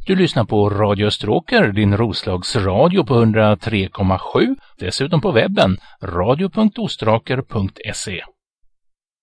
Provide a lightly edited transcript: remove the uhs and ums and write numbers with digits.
Du lyssnar på Radio Österåker, din Roslagsradio på 103,7. Dessutom på webben radio.ostraker.se.